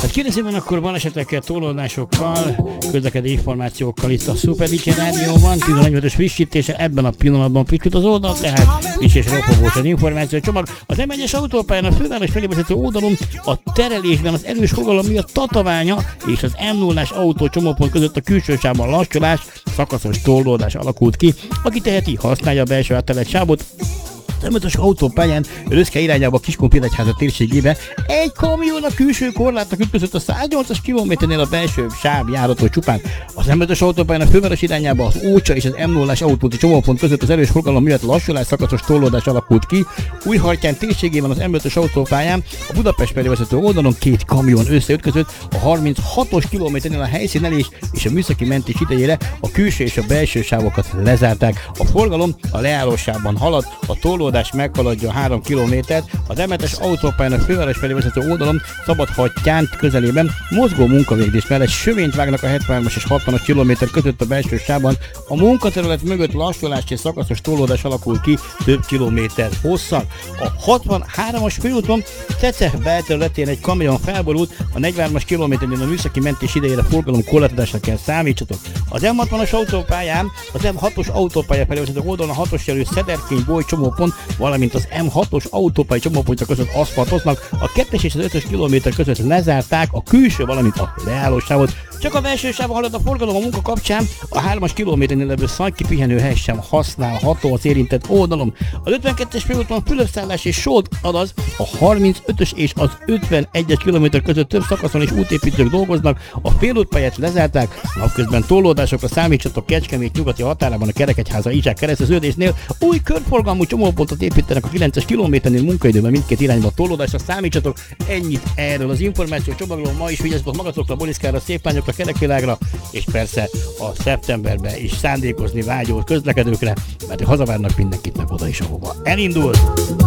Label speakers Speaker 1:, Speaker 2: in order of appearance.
Speaker 1: Hát kérdezőben akkor balesetekkel, torlódásokkal, közlekedő információkkal itt a Super DJ Rádióban, 11-ös frissítése ebben a pillanatban frissült az oldal, tehát friss és ropogós az információ csomag. Az M1-es autópályán a főváros felé vezető oldalon a terelésben az erős forgalom miatt Tataványa és az M0-ás autó csomópont között a külső sávban lassulás, szakaszos torlódás alakult ki. Aki teheti, használja a belső áttelet sávot. Az M5-ös autópályán Röszke irányába Kiskunfélegyháza térségébe egy kamion a külső korlátnak ütközött a 108-as kilométernél a belső sáv járattól csupán. Az M5-ös autópályán a főváros irányába az Ócsa és az M0-ás autóti csomópont között az erős forgalom miatt lassulás, szakaszos torlódás alakult ki. Újhartyán térségében az M5-ös autópályán a Budapest felé vezető oldalon két kamion összeütközött a 36-os kilométernél a helyszínelés és a műszaki mentés idejére a külső és a belső sávokat lezárták. A forgalom a leállósában halad, a torlódás meghaladja a 3 kilométert, az M7-es autópályán a főváros felé vezető oldalon Szabadhattyán közelében mozgó munkavégzés mellett sövényt vágnak a 73-as és 60-as kilométer között a belső sávban. A munkaterület mögött lassulás és szakaszos torlódás alakul ki több kilométer hosszan. A 63-as főúton Cece belterületén egy kamion felborult, a 43-as kilométernél a műszaki mentés idejére forgalom korlátozásra kell számítsatok. Az M60-as autópályán, az M6-os autópálya felé vezető oldalon a 6-os jelű Szederkény Boly csomópont, valamint az M6-os autópálya csomópontja között aszfaltoznak, a 2-es és az 5-ös kilométer között lezárták a külső, valamint a leállósávot. Csak a belső sávon halad a forgalom a munka kapcsán, a 3-as kilométernél levő Szajki pihenőhely sem használható az érintett oldalon. Az 52-es főúton Fülöpszállás és Solt, azaz a 35-ös és az 51-es kilométer között több szakaszon és útépítők dolgoznak, a félútpályát lezárták, napközben torlódásokra számítsatok Kecskemét nyugati határában a Kerekegyháza Izsák kereszteződésnél, új körforgalmú csomópontot építenek a 9-es kilométernél munkaidőben mindkét irányba torlódásra számítsatok. Ennyit erről az információ csomagról. Ma is vigyázzatok magatokra, boliszkára, szép lányokra, kerekvilágra, és persze a szeptemberben is szándékozni vágyó közlekedőkre, mert hazavárnak mindenkit meg oda is, ahova elindult.